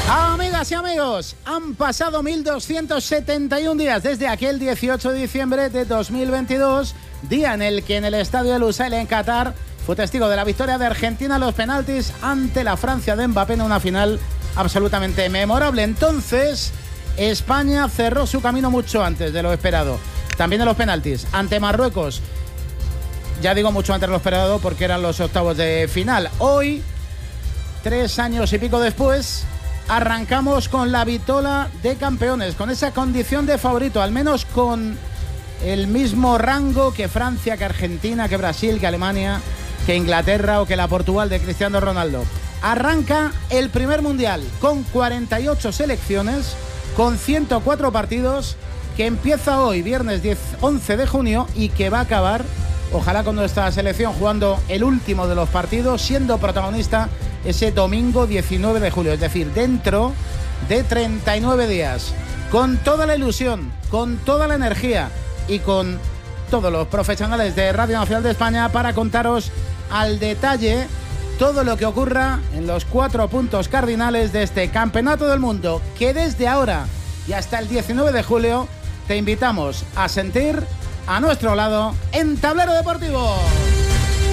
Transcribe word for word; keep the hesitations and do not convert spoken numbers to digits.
Amigas y amigos, han pasado mil doscientos setenta y un días desde aquel dieciocho de diciembre de dos mil veintidós, día en el que en el estadio de Lusail en Qatar fue testigo de la victoria de Argentina a los penaltis ante la Francia de Mbappé en una final absolutamente memorable. Entonces, España cerró su camino mucho antes de lo esperado. También en los penaltis ante Marruecos. Ya digo mucho antes de lo esperado porque eran los octavos de final. Hoy, tres años y pico después, arrancamos con la vitola de campeones, con esa condición de favorito, al menos con el mismo rango que Francia, que Argentina, que Brasil, que Alemania, que Inglaterra o que la Portugal de Cristiano Ronaldo. Arranca el primer mundial con cuarenta y ocho selecciones, con ciento cuatro partidos, que empieza hoy, viernes once de junio, y que va a acabar, ojalá con nuestra selección jugando el último de los partidos, siendo protagonista ese domingo diecinueve de julio, es decir, dentro de treinta y nueve días, con toda la ilusión, con toda la energía y con todos los profesionales de Radio Nacional de España para contaros al detalle todo lo que ocurra en los cuatro puntos cardinales de este Campeonato del Mundo, que desde ahora y hasta el diecinueve de julio te invitamos a sentir a nuestro lado en Tablero Deportivo.